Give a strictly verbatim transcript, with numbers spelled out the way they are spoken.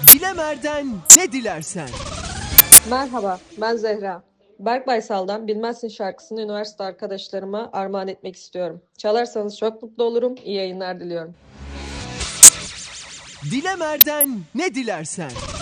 Dilemer'den ne dilersen. Merhaba, ben Zehra. Berk Baysal'dan Bilmezsin şarkısını üniversite arkadaşlarıma armağan etmek istiyorum. Çalarsanız çok mutlu olurum. İyi yayınlar diliyorum. Dilemer'den ne dilersen.